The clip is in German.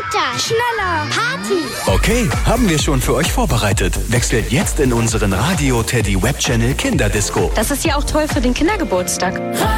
Weiter! Schneller! Party! Okay, haben wir schon für euch vorbereitet. Wechselt jetzt in unseren Radio Teddy Web Channel Kinderdisco. Das ist ja auch toll für den Kindergeburtstag.